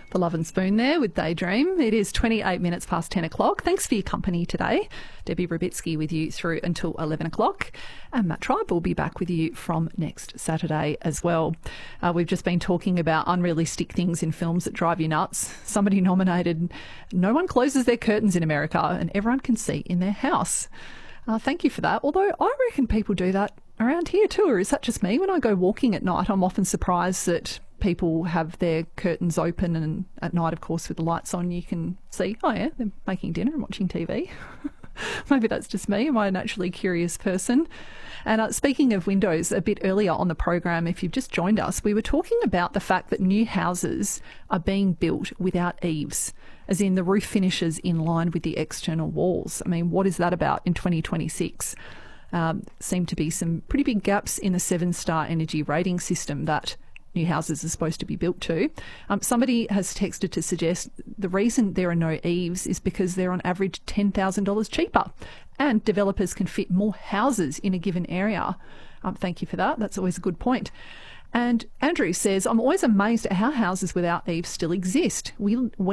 The Love and Spoon there with Daydream. It is 28 minutes past 10 o'clock. Thanks for your company today. Debbie Rubitsky with you through until 11 o'clock. And Matt Tribe will be back with you from next Saturday as well. We've just been talking about unrealistic things in films that drive you nuts. Somebody nominated No One Closes Their Curtains in America and Everyone Can See in Their House. Thank you for that. Although I reckon people do that around here too, or is that just me? When I go walking at night, I'm often surprised that people have their curtains open, and at night, of course, with the lights on, you can see, oh yeah, they're making dinner and watching TV. Maybe that's just me. Am I a naturally curious person? And speaking of windows, a bit earlier on the program, if you've just joined us, we were talking about the fact that new houses are being built without eaves, as in the roof finishes in line with the external walls. I mean, what is that about in 2026? Seem to be some pretty big gaps in the 7-star energy rating system that new houses are supposed to be built to. Somebody has texted to suggest the reason there are no eaves is because they're on average $10,000 cheaper, and developers can fit more houses in a given area. Thank you for that. That's always a good point. And Andrew says, I'm always amazed at how houses without eaves still exist. We